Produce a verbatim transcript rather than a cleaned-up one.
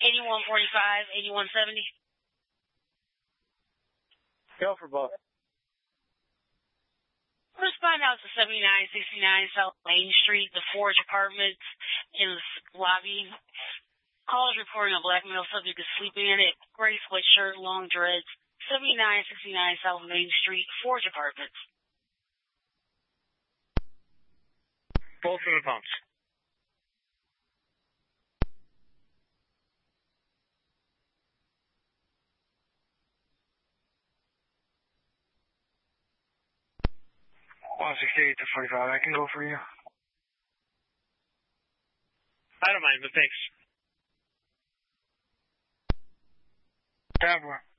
eighty-one forty-five, eighty-one seventy. Go for both. Respond out to seventy-nine sixty-nine South Main Street, the Forge Apartments in the lobby. Callers reporting a black male subject is sleeping in it. Gray sweatshirt, long dreads. seventy-nine sixty-nine South Main Street, Forge Apartments. Both of the pumps. one sixty-eight to forty-five, I can go for you. I don't mind, but thanks. Tabler.